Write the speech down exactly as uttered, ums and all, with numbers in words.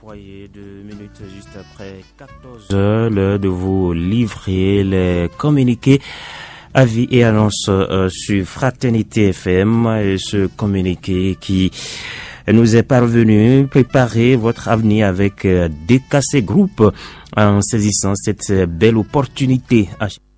Voyez deux minutes juste après quatorze heures, l'heure de vous livrer les communiqués, avis et annonces euh, sur Fraternité F M. Et ce communiqué qui nous est parvenu, préparez votre avenir avec euh, D K C Group en saisissant cette belle opportunité.